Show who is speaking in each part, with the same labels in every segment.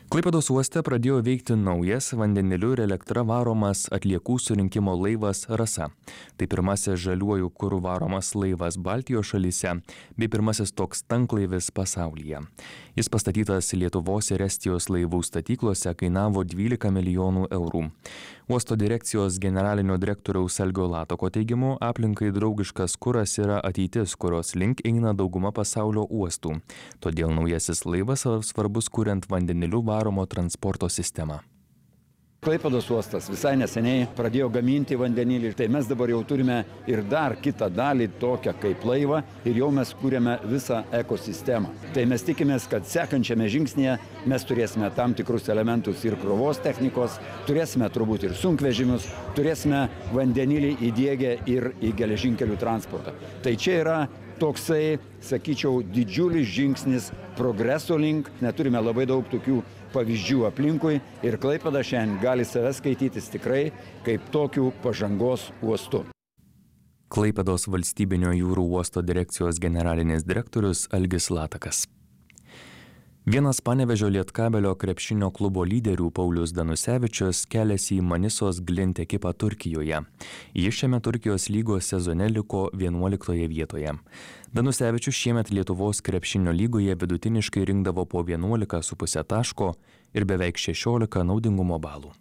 Speaker 1: Klaipėdos uoste pradėjo veikti naujas vandeniliu ir elektra varomas atliekų surinkimo laivas Rasa. Tai pirmasis žaliuoju kuru varomas laivas Baltijos šalyse bei pirmasis toks tanklaivis pasaulyje. Jis pastatytas Lietuvos ir Estijos laivų statyklose, kainavo 12 milijonų eurų. Uosto direkcijos generalinio direktoriaus Algio Latoko teigimu, aplinkai draugiškas kuras yra ateitis, kurios link eina dauguma pasaulio uostų. Todėl naujasis laivas svarbus kuriant vandeniliu varomo transporto sistemą.
Speaker 2: Klaipėdos uostas visai neseniai pradėjo gaminti vandenilį, tai mes dabar jau turime ir dar kitą dalį tokią kaip laivą ir jau mes kūrėme visą ekosistemą. Tai mes tikimės, kad sekančiame žingsnėje mes turėsime tam tikrus elementus ir krovos technikos, turėsime turbūt ir sunkvežimius, turėsime vandenilį įdiegę ir į geležinkelių transportą. Tai čia yra toksai, sakyčiau, didžiulis žingsnis progreso link, neturime labai daug tokių pavyzdžių aplinkui ir Klaipėda šiandien gali save skaitytis tikrai kaip tokių pažangos uostu.
Speaker 1: Klaipėdos valstybinio jūrų uosto direkcijos generalinis direktorius Algis Latakas. Vienas Panevėžio Lietkabelio krepšinio klubo lyderių Paulius Danusevičius keliasi į Manisos Glint ekipą Turkijoje. Jis šiame Turkijos lygos sezone liko 11 vietoje. Danusevičius šiemet Lietuvos krepšinio lygoje vidutiniškai rinkdavo po 11,5 taško ir beveik 16 naudingumo balų.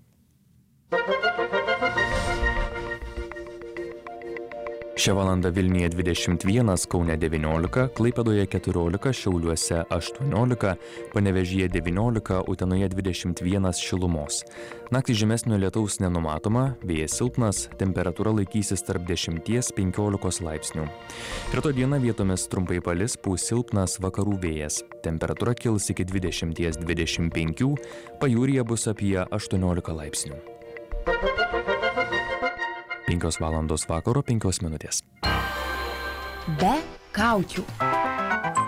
Speaker 1: Šią valandą Vilniuje 21, Kaune 19, Klaipėdoje 14, Šiauliuose 18, Panevėžyje 19, Utenoje 21 šilumos. Naktį žymesnio lietaus nenumatoma, vėjas silpnas, temperatūra laikysis tarp 10–15 laipsnių. Rytoj dieną vietomis trumpai palis, pūs silpnas vakarų vėjas. Temperatūra kils iki 20–25, pajūryje bus apie 18 laipsnių. 5 valandos vakaro 5 minutės.
Speaker 3: Be kaukių.